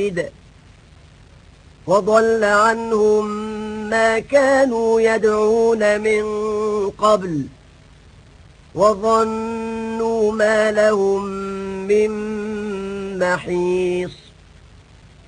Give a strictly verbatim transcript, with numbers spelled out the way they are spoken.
بعيد وضل عنهم ما كانوا يدعون من قبل وظنوا ما لهم من محيص